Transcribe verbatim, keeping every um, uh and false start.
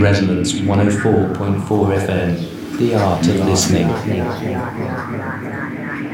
Resonance one oh four point four F M, the art of listening.